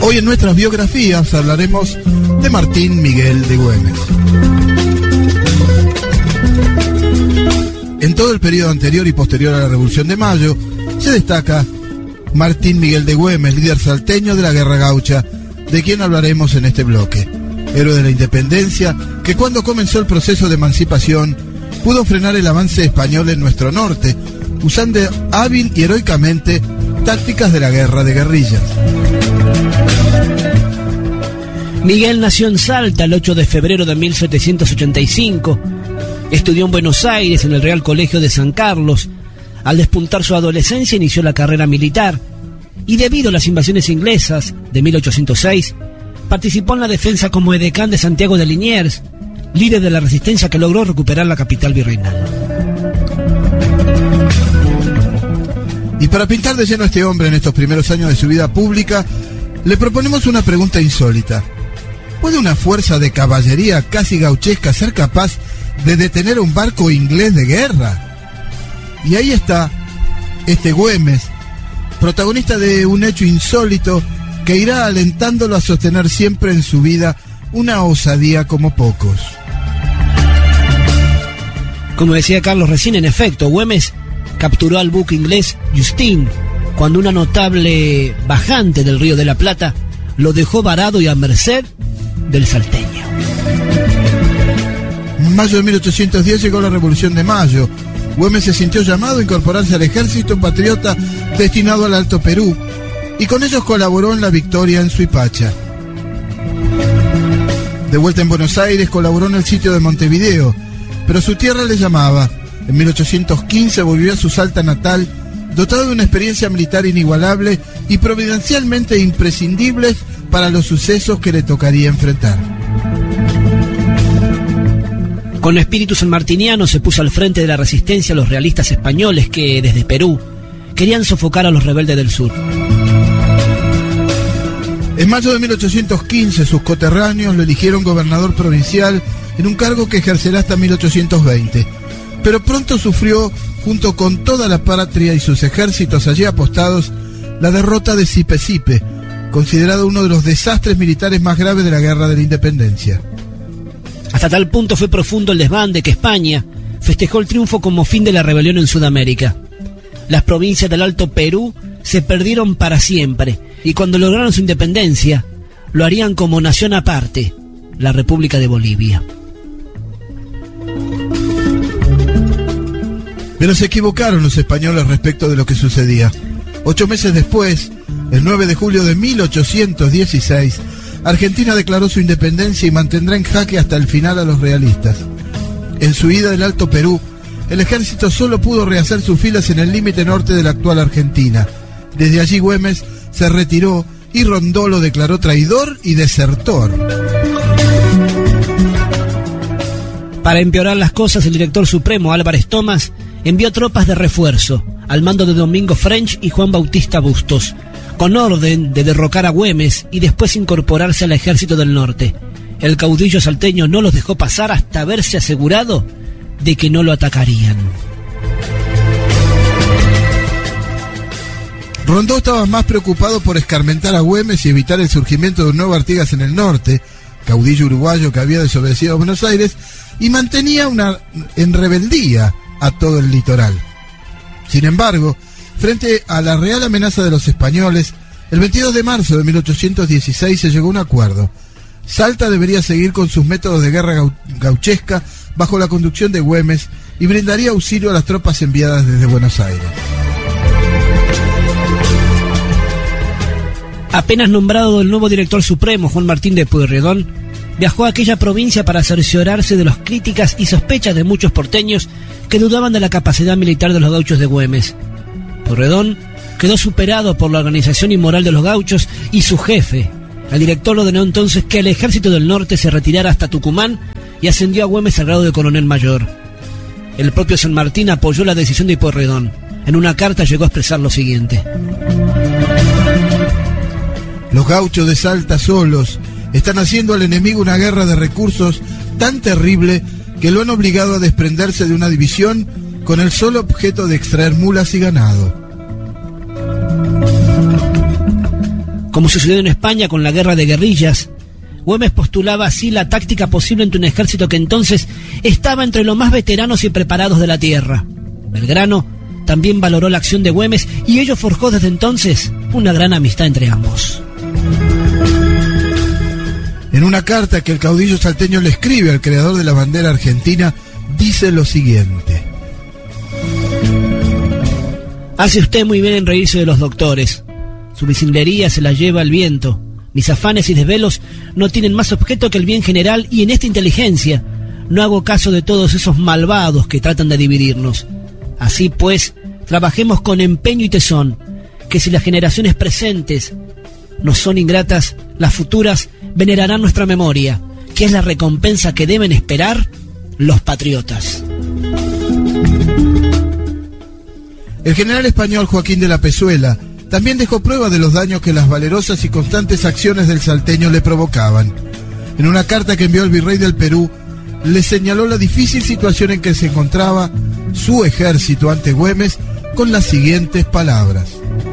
Hoy en nuestras biografías hablaremos de Martín Miguel de Güemes. En todo el periodo anterior y posterior a la Revolución de Mayo se destaca Martín Miguel de Güemes, líder salteño de la Guerra Gaucha, de quien hablaremos en este bloque. Héroe de la independencia, que cuando comenzó el proceso de emancipación pudo frenar el avance español en nuestro norte, usando hábil y heroicamente tácticas de la guerra de guerrillas. Miguel nació en Salta el 8 de febrero de 1785. Estudió en Buenos Aires en el Real Colegio de San Carlos. Al despuntar su adolescencia inició la carrera militar y debido a las invasiones inglesas de 1806 participó en la defensa como edecán de Santiago de Liniers, líder de la resistencia que logró recuperar la capital virreinal. Y para pintar de lleno a este hombre en estos primeros años de su vida pública, le proponemos una pregunta insólita. ¿Puede una fuerza de caballería casi gauchesca ser capaz de detener un barco inglés de guerra? Y ahí está este Güemes, protagonista de un hecho insólito que irá alentándolo a sostener siempre en su vida una osadía como pocos. Como decía Carlos recién, en efecto, Güemes capturó al buque inglés Justin cuando una notable bajante del Río de la Plata lo dejó varado y a merced del salteño. En mayo de 1810 llegó la Revolución de Mayo. Güemes se sintió llamado a incorporarse al ejército patriota destinado al Alto Perú y con ellos colaboró en la victoria en Suipacha. De vuelta en Buenos Aires colaboró en el sitio de Montevideo, pero su tierra le llamaba. En 1815 volvió a su Salta natal, dotado de una experiencia militar inigualable y providencialmente imprescindible para los sucesos que le tocaría enfrentar. Con espíritu sanmartiniano se puso al frente de la resistencia a los realistas españoles que, desde Perú, querían sofocar a los rebeldes del sur. En mayo de 1815 sus coterráneos lo eligieron gobernador provincial en un cargo que ejercerá hasta 1820. Pero pronto sufrió, junto con toda la patria y sus ejércitos allí apostados, la derrota de Sipe-Sipe, considerado uno de los desastres militares más graves de la Guerra de la Independencia. Hasta tal punto fue profundo el desbande que España festejó el triunfo como fin de la rebelión en Sudamérica. Las provincias del Alto Perú se perdieron para siempre, y cuando lograron su independencia, lo harían como nación aparte, la República de Bolivia. Pero se equivocaron los españoles respecto de lo que sucedía. 8 meses después, el 9 de julio de 1816, Argentina declaró su independencia y mantendrá en jaque hasta el final a los realistas. En su ida del Alto Perú, el ejército solo pudo rehacer sus filas en el límite norte de la actual Argentina. Desde allí Güemes se retiró y Rondó lo declaró traidor y desertor. Para empeorar las cosas, el director supremo Álvarez Thomas envió tropas de refuerzo al mando de Domingo French y Juan Bautista Bustos, con orden de derrocar a Güemes y después incorporarse al ejército del norte. El caudillo salteño no los dejó pasar hasta haberse asegurado de que no lo atacarían. Rondó estaba más preocupado por escarmentar a Güemes y evitar el surgimiento de un nuevo Artigas en el norte, caudillo uruguayo que había desobedecido a Buenos Aires, y mantenía en rebeldía a todo el litoral. Sin embargo, frente a la real amenaza de los españoles, el 22 de marzo de 1816 se llegó a un acuerdo. Salta debería seguir con sus métodos de guerra gauchesca bajo la conducción de Güemes y brindaría auxilio a las tropas enviadas desde Buenos Aires. Apenas nombrado el nuevo director supremo, Juan Martín de Pueyrredón, viajó a aquella provincia para cerciorarse de las críticas y sospechas de muchos porteños que dudaban de la capacidad militar de los gauchos de Güemes. Pueyrredón quedó superado por la organización y moral de los gauchos y su jefe. El director ordenó entonces que el ejército del norte se retirara hasta Tucumán y ascendió a Güemes al grado de coronel mayor. El propio San Martín apoyó la decisión de Pueyrredón. En una carta llegó a expresar lo siguiente: los gauchos de Salta solos están haciendo al enemigo una guerra de recursos tan terrible que lo han obligado a desprenderse de una división con el solo objeto de extraer mulas y ganado. Como sucedió en España con la guerra de guerrillas, Güemes postulaba así la táctica posible ante un ejército que entonces estaba entre los más veteranos y preparados de la tierra. Belgrano también valoró la acción de Güemes y ello forjó desde entonces una gran amistad entre ambos. En una carta que el caudillo salteño le escribe al creador de la bandera argentina, dice lo siguiente: hace usted muy bien en reírse de los doctores. Su bicinglería se la lleva el viento. Mis afanes y desvelos no tienen más objeto que el bien general, y en esta inteligencia no hago caso de todos esos malvados que tratan de dividirnos. Así pues, trabajemos con empeño y tesón, que si las generaciones presentes nos son ingratas, las futuras venerarán nuestra memoria, que es la recompensa que deben esperar los patriotas. El general español Joaquín de la Pezuela también dejó prueba de los daños que las valerosas y constantes acciones del salteño le provocaban. En una carta que envió al virrey del Perú, le señaló la difícil situación en que se encontraba su ejército ante Güemes con las siguientes palabras: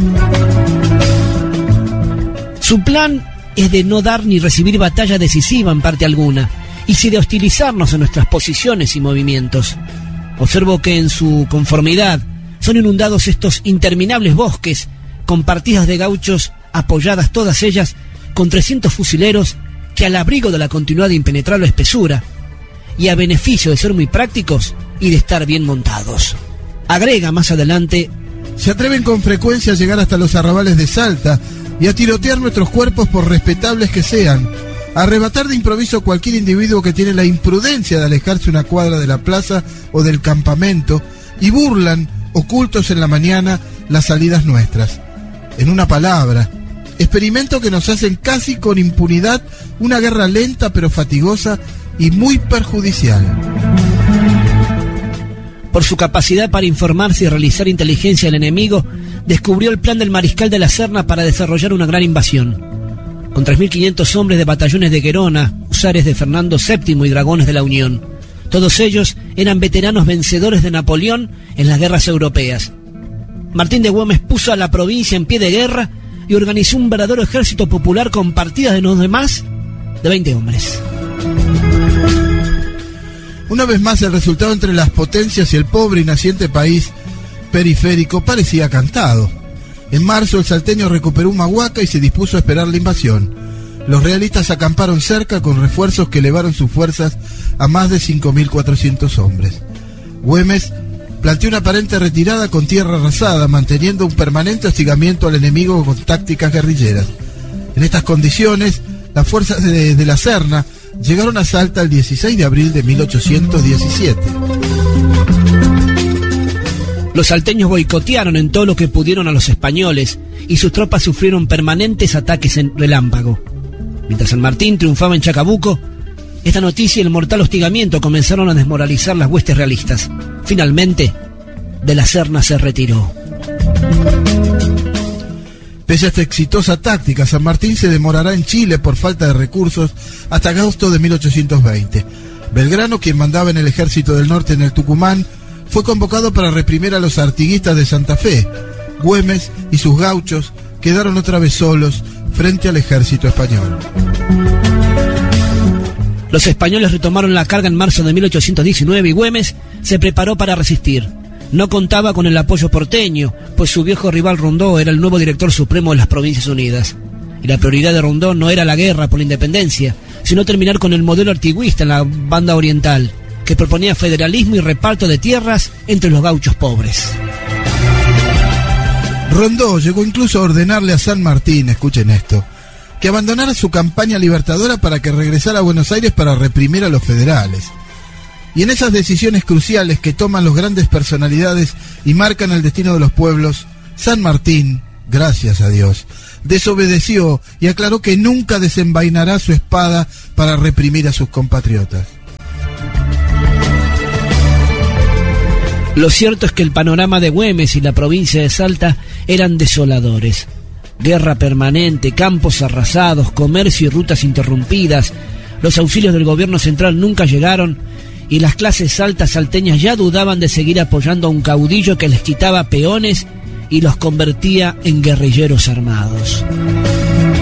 su plan es de no dar ni recibir batalla decisiva en parte alguna, y si de hostilizarnos en nuestras posiciones y movimientos. Observo que en su conformidad son inundados estos interminables bosques, con partidas de gauchos apoyadas todas ellas con 300 fusileros que, al abrigo de la continuada impenetrable espesura y a beneficio de ser muy prácticos y de estar bien montados. Agrega más adelante: se atreven con frecuencia a llegar hasta los arrabales de Salta y a tirotear nuestros cuerpos por respetables que sean, a arrebatar de improviso cualquier individuo que tiene la imprudencia de alejarse una cuadra de la plaza o del campamento, y burlan, ocultos en la mañana, las salidas nuestras. En una palabra, experimento que nos hacen casi con impunidad una guerra lenta pero fatigosa y muy perjudicial. Por su capacidad para informarse y realizar inteligencia al enemigo, descubrió el plan del mariscal de la Serna para desarrollar una gran invasión. Con 3.500 hombres de batallones de Gerona, húsares de Fernando VII y dragones de la Unión. Todos ellos eran veteranos vencedores de Napoleón en las guerras europeas. Martín de Güemes puso a la provincia en pie de guerra y organizó un verdadero ejército popular con partidas de no más de 20 hombres. Una vez más, el resultado entre las potencias y el pobre y naciente país periférico parecía cantado. En marzo, el salteño recuperó Humahuaca y se dispuso a esperar la invasión. Los realistas acamparon cerca con refuerzos que elevaron sus fuerzas a más de 5.400 hombres. Güemes planteó una aparente retirada con tierra arrasada, manteniendo un permanente hostigamiento al enemigo con tácticas guerrilleras. En estas condiciones, las fuerzas de la Serna llegaron a Salta el 16 de abril de 1817. Los salteños boicotearon en todo lo que pudieron a los españoles y sus tropas sufrieron permanentes ataques en relámpago. Mientras San Martín triunfaba en Chacabuco, esta noticia y el mortal hostigamiento comenzaron a desmoralizar las huestes realistas. Finalmente, de la Serna se retiró. Pese a esta exitosa táctica, San Martín se demorará en Chile por falta de recursos hasta agosto de 1820. Belgrano, quien mandaba en el ejército del norte en el Tucumán, fue convocado para reprimir a los artiguistas de Santa Fe. Güemes y sus gauchos quedaron otra vez solos frente al ejército español. Los españoles retomaron la carga en marzo de 1819 y Güemes se preparó para resistir. No contaba con el apoyo porteño, pues su viejo rival Rondó era el nuevo director supremo de las Provincias Unidas. Y la prioridad de Rondó no era la guerra por la independencia, sino terminar con el modelo artiguista en la banda oriental, que proponía federalismo y reparto de tierras entre los gauchos pobres. Rondó llegó incluso a ordenarle a San Martín, escuchen esto, que abandonara su campaña libertadora para que regresara a Buenos Aires para reprimir a los federales. Y en esas decisiones cruciales que toman las grandes personalidades y marcan el destino de los pueblos, San Martín, gracias a Dios, desobedeció y aclaró que nunca desenvainará su espada para reprimir a sus compatriotas. Lo cierto es que el panorama de Güemes y la provincia de Salta eran desoladores. Guerra permanente, campos arrasados, comercio y rutas interrumpidas. Los auxilios del gobierno central nunca llegaron y las clases altas salteñas ya dudaban de seguir apoyando a un caudillo que les quitaba peones y los convertía en guerrilleros armados.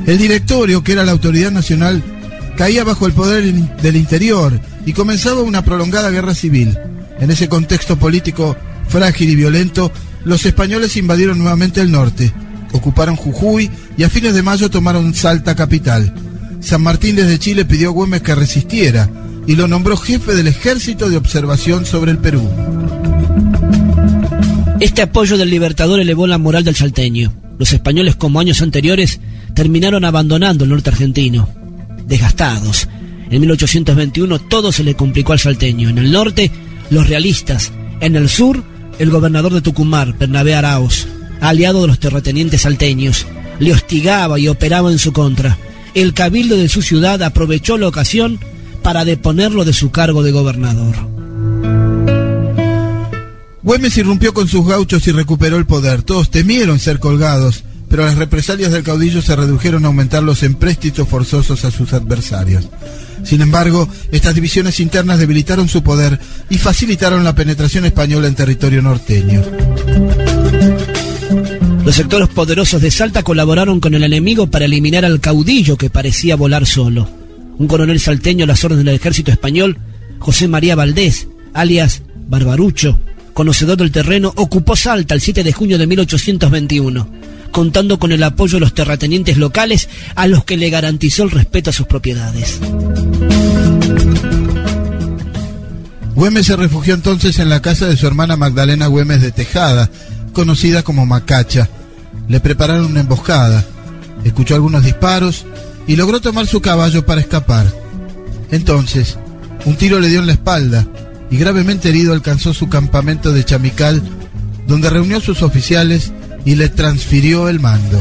El directorio, que era la autoridad nacional, caía bajo el poder del interior y comenzaba una prolongada guerra civil. En ese contexto político frágil y violento, los españoles invadieron nuevamente el norte, ocuparon Jujuy y a fines de mayo tomaron Salta capital. San Martín desde Chile pidió a Güemes que resistiera y lo nombró jefe del ejército de observación sobre el Perú. Este apoyo del Libertador elevó la moral del salteño. Los españoles, como años anteriores, terminaron abandonando el norte argentino, desgastados. En 1821 todo se le complicó al salteño. En el norte, los realistas. En el sur, el gobernador de Tucumán, Bernabé Arauz, aliado de los terratenientes salteños, le hostigaba y operaba en su contra. El cabildo de su ciudad aprovechó la ocasión para deponerlo de su cargo de gobernador. Güemes irrumpió con sus gauchos y recuperó el poder. Todos temieron ser colgados, pero las represalias del caudillo se redujeron a aumentar los empréstitos forzosos a sus adversarios. Sin embargo, estas divisiones internas debilitaron su poder y facilitaron la penetración española en territorio norteño. Los sectores poderosos de Salta colaboraron con el enemigo para eliminar al caudillo que parecía volar solo. Un coronel salteño a las órdenes del ejército español, José María Valdés, alias Barbarucho, conocedor del terreno, ocupó Salta el 7 de junio de 1821, contando con el apoyo de los terratenientes locales a los que le garantizó el respeto a sus propiedades. Güemes se refugió entonces en la casa de su hermana Magdalena Güemes de Tejada, conocida como Macacha. Le prepararon una emboscada, escuchó algunos disparos y logró tomar su caballo para escapar. Entonces, un tiro le dio en la espalda y gravemente herido alcanzó su campamento de Chamical, donde reunió a sus oficiales y le transfirió el mando.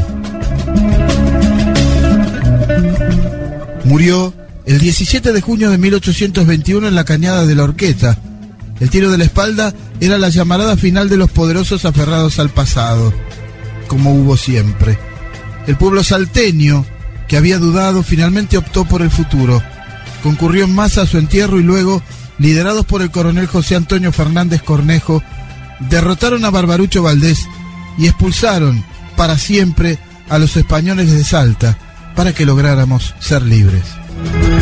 Murió el 17 de junio de 1821 en la cañada de la Horqueta. El tiro de la espalda era la llamarada final de los poderosos aferrados al pasado, como hubo siempre. El pueblo salteño, que había dudado, finalmente optó por el futuro. Concurrió en masa a su entierro y luego, liderados por el coronel José Antonio Fernández Cornejo, derrotaron a Barbarucho Valdés y expulsaron para siempre a los españoles de Salta para que lográramos ser libres.